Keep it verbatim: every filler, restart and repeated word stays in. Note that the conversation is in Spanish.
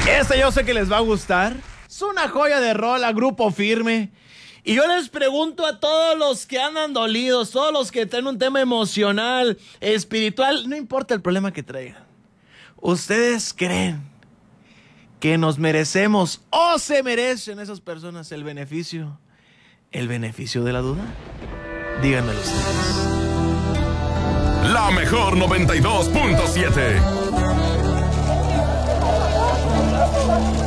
Este yo sé que les va a gustar. Es una joya de rola, Grupo Firme. Y yo les pregunto a todos los que andan dolidos, todos los que tienen un tema emocional, espiritual, no importa el problema que traigan. ¿Ustedes creen que nos merecemos o se merecen esas personas el beneficio, el beneficio de la duda? Díganmelo ustedes. La mejor noventa y dos punto siete.